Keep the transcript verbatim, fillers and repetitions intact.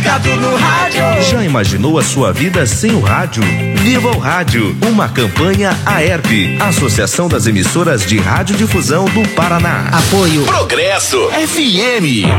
ligado no rádio. Já imaginou a sua vida sem o rádio? Viva o Rádio, uma campanha AERP, Associação das Emissoras de Radiodifusão do Paraná. Apoio Progresso F M.